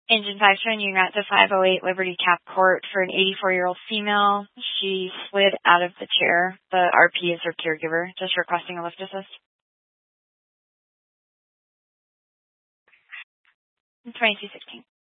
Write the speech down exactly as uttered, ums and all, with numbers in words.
Engine five showing you at the five oh eight Liberty Cap Court for an eighty-four-year-old female. She slid out of the chair. The R P is her caregiver, just requesting a lift assist. twenty-two sixteen.